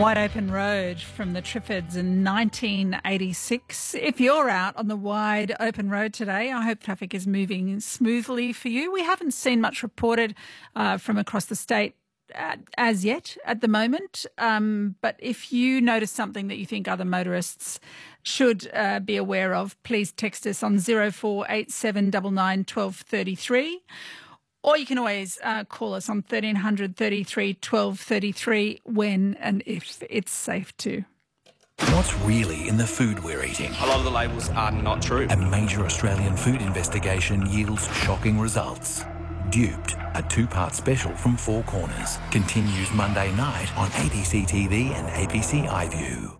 Wide Open Road from the Triffids in 1986. If you're out on the Wide Open Road today, I hope traffic is moving smoothly for you. We haven't seen much reported from across the state as yet at the moment. But if you notice something that you think other motorists should be aware of, please text us on 0487 99 1233. Or you can always call us on 1300 33 12 33 when and if it's safe to. What's really in the food we're eating? A lot of the labels are not true. A major Australian food investigation yields shocking results. Duped, a two-part special from Four Corners, continues Monday night on ABC TV and ABC iView.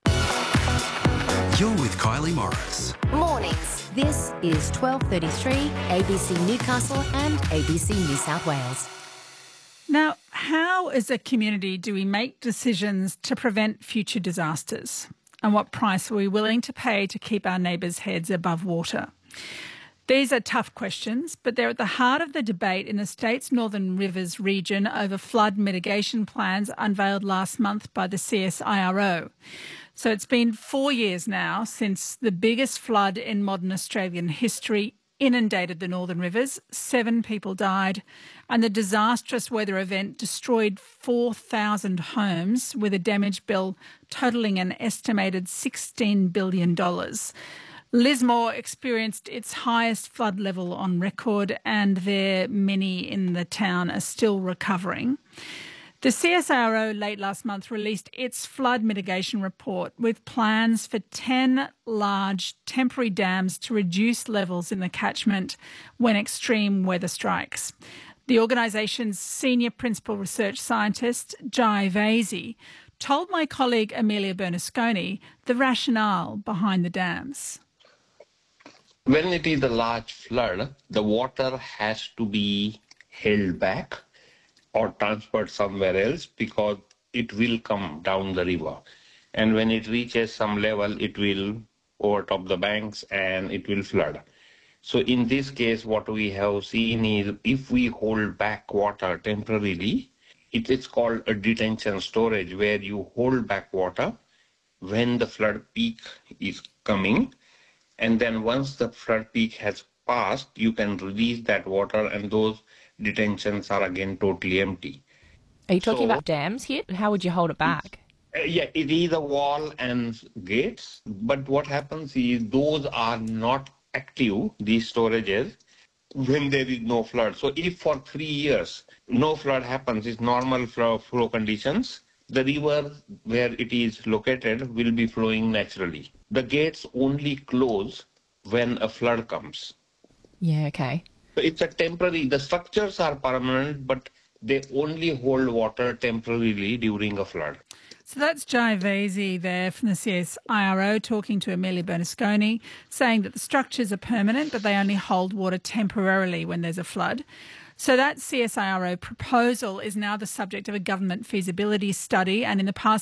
You're with Kylie Morris. Mornings. This is 12:33 ABC Newcastle and ABC New South Wales. Now, how as a community do we make decisions to prevent future disasters? And what price are we willing to pay to keep our neighbours' heads above water? These are tough questions, but they're at the heart of the debate in the state's Northern Rivers region over flood mitigation plans unveiled last month by the CSIRO. So it's been 4 years now since the biggest flood in modern Australian history inundated the Northern Rivers. 7 people died, and the disastrous weather event destroyed 4,000 homes with a damage bill totalling an estimated $16 billion. Lismore experienced its highest flood level on record, and many in the town are still recovering. The CSIRO late last month released its flood mitigation report with plans for 10 large temporary dams to reduce levels in the catchment when extreme weather strikes. The organisation's senior principal research scientist, Jai Vasey, told my colleague Amelia Bernasconi the rationale behind the dams. When it is a large flood, the water has to be held back or transferred somewhere else because it will come down the river. And when it reaches some level, it will overtop the banks and it will flood. So in this case, what we have seen is if we hold back water temporarily, it is called a detention storage, where you hold back water when the flood peak is coming. And then once the flood peak has passed, you can release that water and those detentions are again totally empty. Are you talking about dams here? How would you hold it back? Yeah, it is a wall and gates. But what happens is those are not active, these storages, when there is no flood. So if for 3 years no flood happens, it's normal flow conditions, the river where it is located will be flowing naturally. The gates only close when a flood comes. Yeah, okay. So it's a temporary, the structures are permanent, but they only hold water temporarily during a flood. So that's Jai Vasey there from the CSIRO talking to Amelia Bernasconi, saying that the structures are permanent, but they only hold water temporarily when there's a flood. So that CSIRO proposal is now the subject of a government feasibility study, and in the past